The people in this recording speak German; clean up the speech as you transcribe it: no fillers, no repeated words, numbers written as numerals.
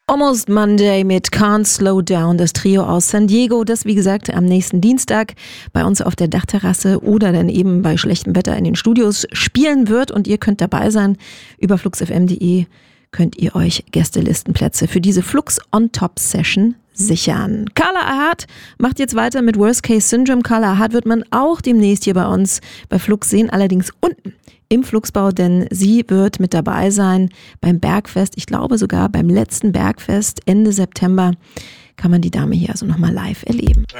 Almost Monday mit Can't Slow Down, das Trio aus San Diego, das wie gesagt am nächsten Dienstag bei uns auf der Dachterrasse oder dann eben bei schlechtem Wetter in den Studios spielen wird und ihr könnt dabei sein. Über fluxfm.de könnt ihr euch Gästelistenplätze für diese Flux on Top Session sichern. Carla Ahad macht jetzt weiter mit Worst Case Syndrome. Carla Ahad wird man auch demnächst hier bei uns bei Flux sehen, allerdings unten im Fluxbau, denn sie wird mit dabei sein beim Bergfest. Ich glaube sogar beim letzten Bergfest Ende September kann man die Dame hier also nochmal live erleben.